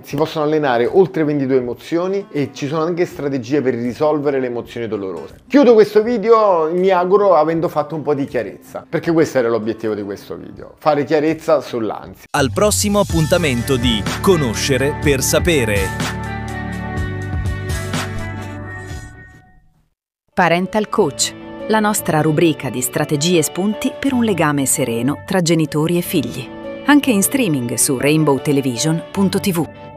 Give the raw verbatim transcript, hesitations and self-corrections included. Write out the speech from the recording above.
Si possono allenare oltre ventidue emozioni e ci sono anche strategie per risolvere le emozioni dolorose. Chiudo questo video, mi auguro, avendo fatto un po' di chiarezza, perché questo era l'obiettivo di questo video, fare chiarezza sull'ansia. Al prossimo appuntamento di Conoscere per sapere. Parental Coach, la nostra rubrica di strategie e spunti per un legame sereno tra genitori e figli. Anche in streaming su rainbow television punto tv.